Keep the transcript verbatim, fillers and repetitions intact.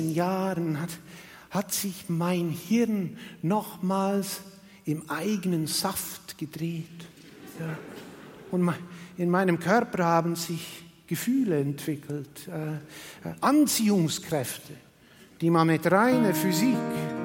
Jahren hat, hat sich mein Hirn nochmals im eigenen Saft gedreht. Ja. Und in meinem Körper haben sich Gefühle entwickelt, äh, Anziehungskräfte, die man mit reiner Physik